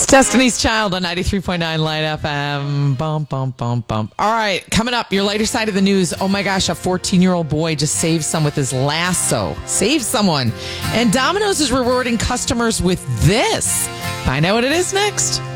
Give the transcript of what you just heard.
Destiny's Child on 93.9 Light FM. Bump, bump, bump, bump. All right, coming up, your lighter side of the news. Oh my gosh, a 14-year-old boy just saved some with his lasso. Saved someone. And Domino's is rewarding customers with this. Find out what it is next.